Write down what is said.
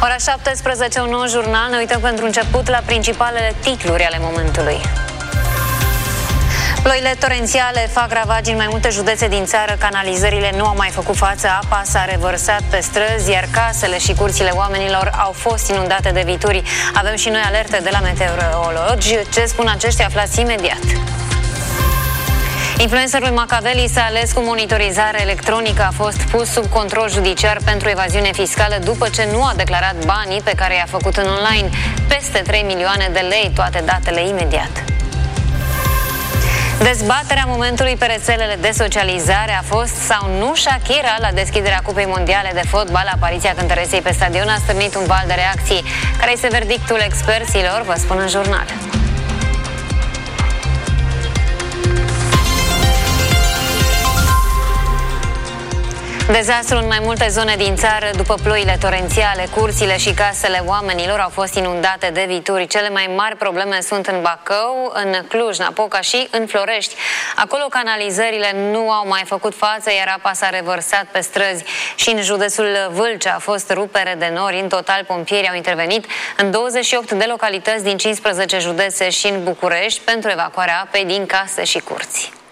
Ora 17, un nou jurnal. Ne uităm pentru început la principalele titluri ale momentului. Ploile torențiale fac ravagii în mai multe județe din țară, canalizările nu au mai făcut față, apa s-a revărsat pe străzi, iar casele și curțile oamenilor au fost inundate de vituri. Avem și noi alerte de la meteorologi. Ce spun aceștia, aflați imediat. Influencerul Macaveli s-a ales cu monitorizare electronică, a fost pus sub control judiciar pentru evaziune fiscală după ce nu a declarat banii pe care i-a făcut în online. Peste 3 milioane de lei, toate datele imediat. Dezbaterea momentului pe rețelele de socializare a fost sau nu Shakira la deschiderea Cupei Mondiale de Fotbal. Apariția cântăresei pe stadion a stârnit un val de reacții. Care este verdictul experților? Vă spun în jurnal. Dezastru în mai multe zone din țară după ploile torențiale. Curțile și casele oamenilor au fost inundate de vituri. Cele mai mari probleme sunt în Bacău, în Cluj-Napoca și în Florești. Acolo canalizările nu au mai făcut față, iar apa s-a revărsat pe străzi. Și în județul Vâlcea a fost rupere de nori. În total, pompierii au intervenit în 28 de localități din 15 județe și în București pentru evacuarea apei din case și curți.